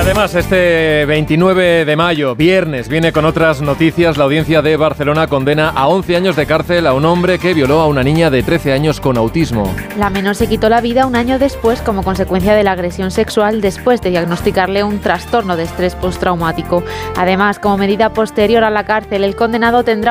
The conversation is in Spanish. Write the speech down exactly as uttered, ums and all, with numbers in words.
además, este veintinueve de mayo, viernes, viene con otras noticias. La audiencia de Barcelona condena a once años de cárcel a un hombre que violó a una niña de trece años con autismo. La menor se quitó la vida un año después como consecuencia de la agresión sexual después de diagnosticarle un trastorno de estrés postraumático. Además, como medida posterior a la cárcel, el condenado tendrá